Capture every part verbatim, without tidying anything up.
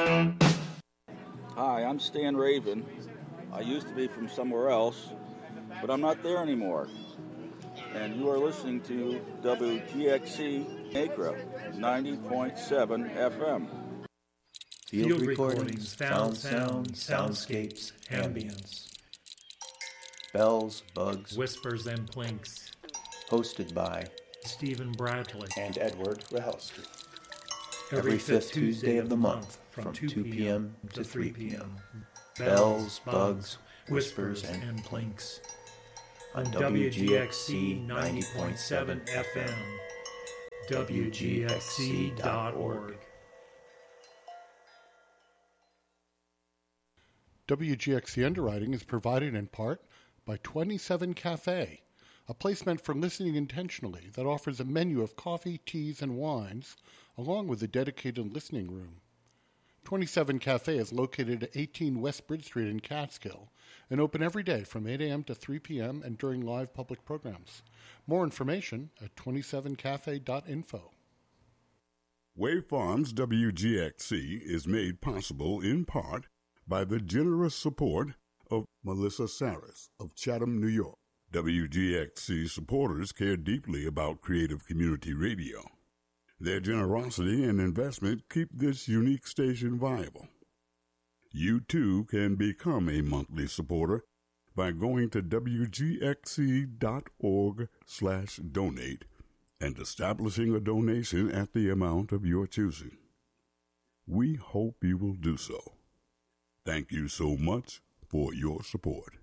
Hi, I'm Stan Raven. I used to be from somewhere else, but I'm not there anymore. And you are listening to W G X C Acra ninety point seven F M. Field, Field recordings, found sound, soundscapes, ambience. Bells, bugs, whispers, and plinks. Hosted by Stephen Bradley and Edward Rahelski. Every, Every fifth Tuesday of the month from two p.m. to three p.m. Bells, bugs, whispers, and plinks. On W G X C ninety point seven F M. W G X C dot org. W G X C underwriting is provided in part by twenty-seven Cafe, a place meant for listening intentionally that offers a menu of coffee, teas, and wines, along with a dedicated listening room. twenty-seven Cafe is located at eighteen West Bridge Street in Catskill and open every day from eight a.m. to three p.m. and during live public programs. More information at twenty-seven cafe dot info. Wave Farms W G X C is made possible in part by the generous support of Melissa Saris of Chatham, New York. W G X C supporters care deeply about creative community radio. Their generosity and investment keep this unique station viable. You too can become a monthly supporter by going to W G X C dot org slash donate and establishing a donation at the amount of your choosing. We hope you will do so. Thank you so much for your support.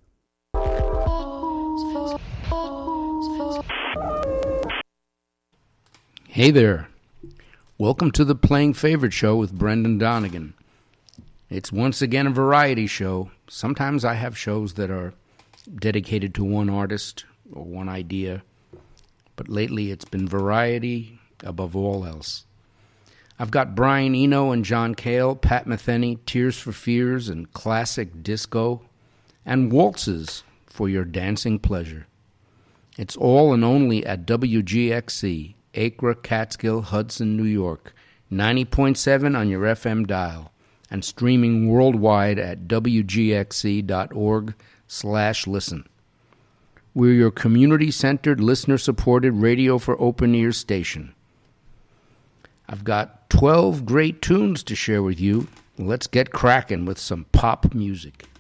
Hey there. Welcome to the Playing Favorite Show with Brendan Donegan. It's once again a variety show. Sometimes I have shows that are dedicated to one artist or one idea, but lately it's been variety above all else. I've got Brian Eno and John Cale, Pat Metheny, Tears for Fears, and classic disco, and waltzes for your dancing pleasure. It's all and only at W G X C, Acra, Catskill, Hudson, New York, ninety point seven on your F M dial, and streaming worldwide at W G X C dot org slash listen. We're your community-centered, listener-supported radio for open ears station. I've got twelve great tunes to share with you. Let's get cracking with some pop music.